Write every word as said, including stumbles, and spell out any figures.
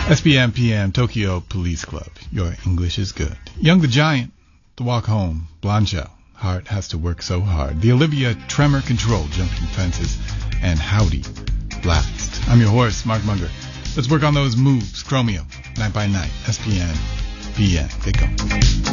S P M P M, Tokyo Police Club. Your English is good. Young the Giant, The Walk Home, Blanchell, Heart Has to Work So Hard. The Olivia, Tremor Control, Jumping Fences, and Howdy, Blast. I'm your host, Mark Munger. Let's work on those moves. Chromeo, Night by Night, S P M P M. Get going.